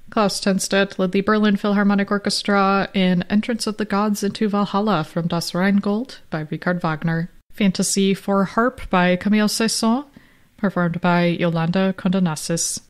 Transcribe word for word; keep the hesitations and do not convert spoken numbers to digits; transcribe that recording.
Klaus Tenstedt led the Berlin Philharmonic Orchestra in Entrance of the Gods into Valhalla from Das Rheingold by Richard Wagner. Fantasy for Harp by Camille Saint-Saëns, performed by Yolanda Condonassis.